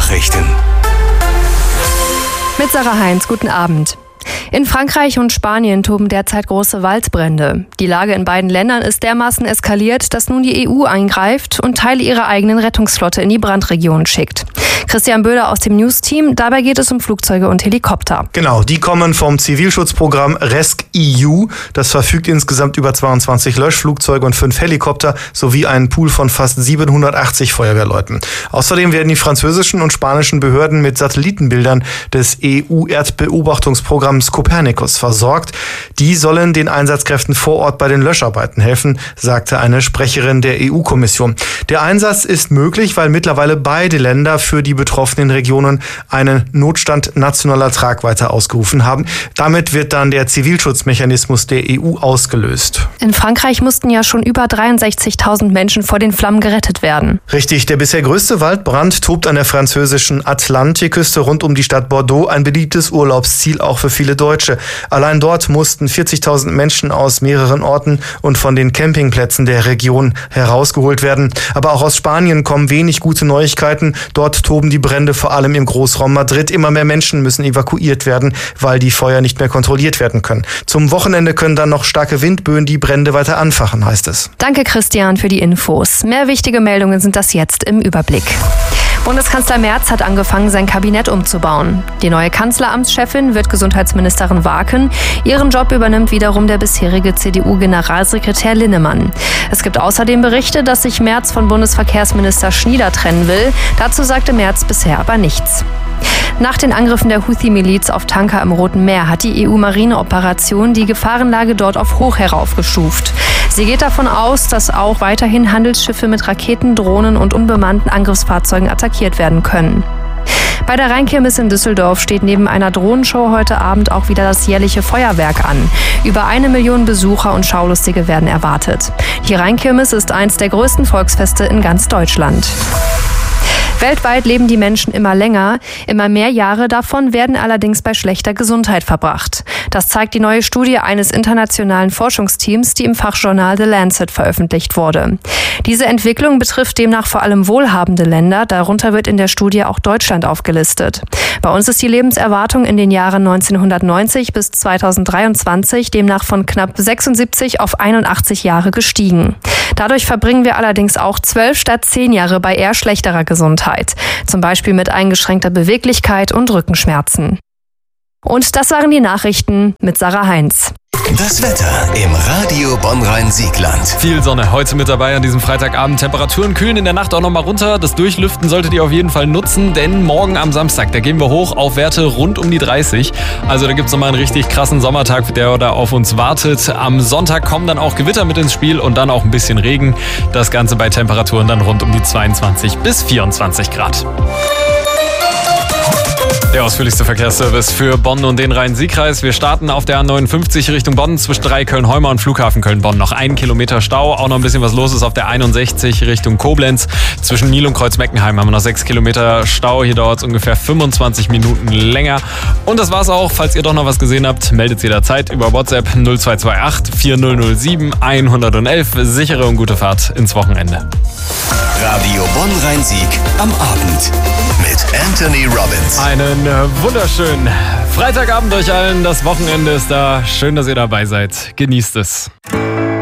Nachrichten. Mit Sarah Heinz, guten Abend. In Frankreich und Spanien toben derzeit große Waldbrände. Die Lage in beiden Ländern ist dermaßen eskaliert, dass nun die EU eingreift und Teile ihrer eigenen Rettungsflotte in die Brandregion schickt. Christian Böder aus dem News-Team, dabei geht es um Flugzeuge und Helikopter. Genau, die kommen vom Zivilschutzprogramm rescEU. Das verfügt insgesamt über 22 Löschflugzeuge und 5 Helikopter sowie einen Pool von fast 780 Feuerwehrleuten. Außerdem werden die französischen und spanischen Behörden mit Satellitenbildern des EU-Erdbeobachtungsprogramms Copernicus versorgt. Die sollen den Einsatzkräften vor Ort bei den Löscharbeiten helfen, sagte eine Sprecherin der EU-Kommission. Der Einsatz ist möglich, weil mittlerweile beide Länder für die betroffenen Regionen einen Notstand nationaler Tragweite ausgerufen haben. Damit wird dann der Zivilschutzmechanismus der EU ausgelöst. In Frankreich mussten ja schon über 63.000 Menschen vor den Flammen gerettet werden. Richtig, der bisher größte Waldbrand tobt an der französischen Atlantikküste rund um die Stadt Bordeaux, ein beliebtes Urlaubsziel auch für viele Deutsche. Allein dort mussten 40.000 Menschen aus mehreren Orten und von den Campingplätzen der Region herausgeholt werden. Aber auch aus Spanien kommen wenig gute Neuigkeiten. Dort toben die Brände vor allem im Großraum Madrid. Immer mehr Menschen müssen evakuiert werden, weil die Feuer nicht mehr kontrolliert werden können. Zum Wochenende können dann noch starke Windböen die Brände weiter anfachen, heißt es. Danke Christian für die Infos. Mehr wichtige Meldungen sind das jetzt im Überblick. Bundeskanzler Merz hat angefangen, sein Kabinett umzubauen. Die neue Kanzleramtschefin wird Gesundheitsministerin Waken. Ihren Job übernimmt wiederum der bisherige CDU-Generalsekretär Linnemann. Es gibt außerdem Berichte, dass sich Merz von Bundesverkehrsminister Schnieder trennen will. Dazu sagte Merz bisher aber nichts. Nach den Angriffen der Houthi-Miliz auf Tanker im Roten Meer hat die EU-Marineoperation die Gefahrenlage dort auf hoch heraufgestuft. Sie geht davon aus, dass auch weiterhin Handelsschiffe mit Raketen, Drohnen und unbemannten Angriffsfahrzeugen attackiert werden können. Bei der Rheinkirmes in Düsseldorf steht neben einer Drohnenshow heute Abend auch wieder das jährliche Feuerwerk an. Über 1 Million Besucher und Schaulustige werden erwartet. Die Rheinkirmes ist eins der größten Volksfeste in ganz Deutschland. Weltweit leben die Menschen immer länger. Immer mehr Jahre davon werden allerdings bei schlechter Gesundheit verbracht. Das zeigt die neue Studie eines internationalen Forschungsteams, die im Fachjournal The Lancet veröffentlicht wurde. Diese Entwicklung betrifft demnach vor allem wohlhabende Länder. Darunter wird in der Studie auch Deutschland aufgelistet. Bei uns ist die Lebenserwartung in den Jahren 1990 bis 2023 demnach von knapp 76 auf 81 Jahre gestiegen. Dadurch verbringen wir allerdings auch 12 statt 10 Jahre bei eher schlechterer Gesundheit. Zum Beispiel mit eingeschränkter Beweglichkeit und Rückenschmerzen. Und das waren die Nachrichten mit Sarah Heinz. Das Wetter im Radio Bonn-Rhein-Siegland. Viel Sonne heute mit dabei an diesem Freitagabend. Temperaturen kühlen in der Nacht auch nochmal runter. Das Durchlüften solltet ihr auf jeden Fall nutzen, denn morgen am Samstag, da gehen wir hoch auf Werte rund um die 30. Also da gibt es nochmal einen richtig krassen Sommertag, der da auf uns wartet. Am Sonntag kommen dann auch Gewitter mit ins Spiel und dann auch ein bisschen Regen. Das Ganze bei Temperaturen dann rund um die 22 bis 24 Grad. Der ausführlichste Verkehrsservice für Bonn und den Rhein-Sieg-Kreis. Wir starten auf der A59 Richtung Bonn zwischen Dreiköln-Heuma und Flughafen Köln-Bonn. Noch 1 Kilometer Stau, auch noch ein bisschen was los ist auf der 61 Richtung Koblenz. Zwischen Nil und Kreuz-Meckenheim haben wir noch 6 Kilometer Stau. Hier dauert es ungefähr 25 Minuten länger. Und das war's auch. Falls ihr doch noch was gesehen habt, meldet jederzeit über WhatsApp 0228 4007 111. Sichere und gute Fahrt ins Wochenende. Radio Bonn-Rhein-Sieg am Abend mit Anthony Robbins. Einen wunderschönen Freitagabend euch allen. Das Wochenende ist da. Schön, dass ihr dabei seid. Genießt es.